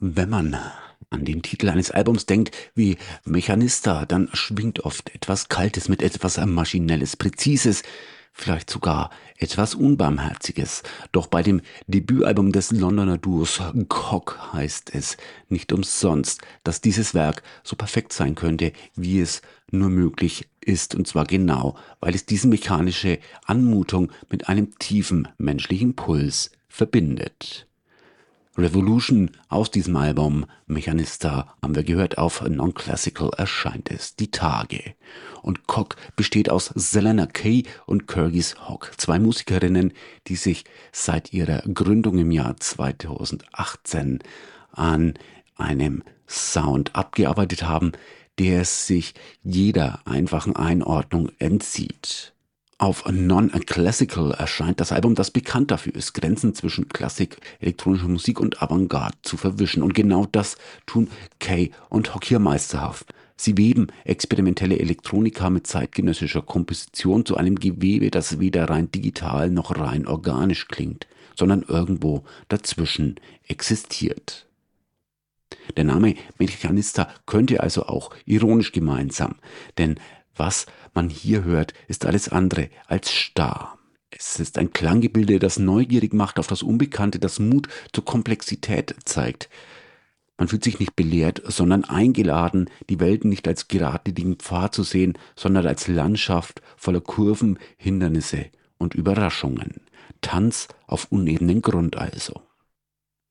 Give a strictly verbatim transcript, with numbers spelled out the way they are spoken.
Wenn man an den Titel eines Albums denkt wie Mechanista, dann schwingt oft etwas Kaltes mit etwas Maschinelles, Präzises, vielleicht sogar etwas Unbarmherziges. Doch bei dem Debütalbum des Londoner Duos Cog heißt es nicht umsonst, dass dieses Werk so perfekt sein könnte, wie es nur möglich ist. Und zwar genau, weil es diese mechanische Anmutung mit einem tiefen menschlichen Puls verbindet. Revolution aus diesem Album Mechanista haben wir gehört, auf Non-Classical erscheint es die Tage. Und Cog besteht aus Zelena Kay und Kirgis Hogg, zwei Musikerinnen, die sich seit ihrer Gründung im Jahr zweitausendachtzehn an einem Sound abgearbeitet haben, der sich jeder einfachen Einordnung entzieht. Auf Non-Classical erscheint das Album, das bekannt dafür ist, Grenzen zwischen Klassik, elektronischer Musik und Avantgarde zu verwischen. Und genau das tun Kay und Hogg hier meisterhaft. Sie weben experimentelle Elektronika mit zeitgenössischer Komposition zu einem Gewebe, das weder rein digital noch rein organisch klingt, sondern irgendwo dazwischen existiert. Der Name Mechanista könnte also auch ironisch gemeint sein, denn was man hier hört, ist alles andere als starr. Es ist ein Klanggebilde, das neugierig macht auf das Unbekannte, das Mut zur Komplexität zeigt. Man fühlt sich nicht belehrt, sondern eingeladen, die Welt nicht als geradlinigen Pfad zu sehen, sondern als Landschaft voller Kurven, Hindernisse und Überraschungen. Tanz auf unebenen Grund also.